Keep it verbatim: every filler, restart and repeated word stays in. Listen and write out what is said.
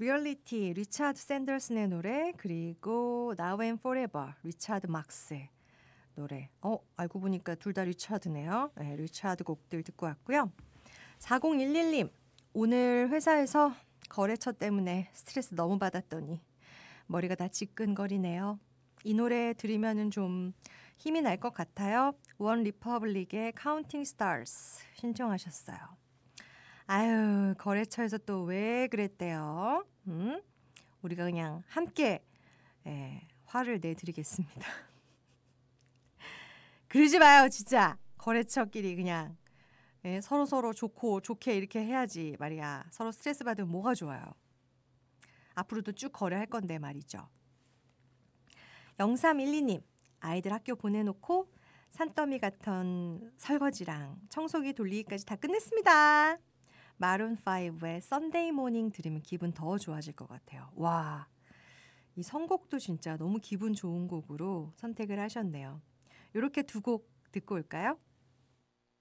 리얼리티 리차드 샌더슨의 노래 그리고 Now and Forever 리차드 막스의 노래. 어 알고 보니까 둘 다 리차드네요. 네, 리차드 곡들 듣고 왔고요. 사공일일 님 오늘 회사에서 거래처 때문에 스트레스 너무 받았더니 머리가 다 지끈거리네요. 이 노래 들으면 좀 힘이 날 것 같아요. 원 리퍼블릭의 카운팅 스타즈 신청하셨어요. 아유 거래처에서 또 왜 그랬대요? 음? 우리가 그냥 함께 예, 화를 내드리겠습니다. 그러지 마요 진짜. 거래처끼리 그냥 예, 서로 서로 좋고 좋게 이렇게 해야지 말이야. 서로 스트레스 받으면 뭐가 좋아요. 앞으로도 쭉 거래할 건데 말이죠. 영삼일이 님 아이들 학교 보내놓고 산더미 같은 설거지랑 청소기 돌리기까지 다 끝냈습니다. 마룬파이브의 썬데이 모닝 들으면 기분 더 좋아질 것 같아요. 와, 이 선곡도 진짜 너무 기분 좋은 곡으로 선택을 하셨네요. 이렇게 두 곡 듣고 올까요?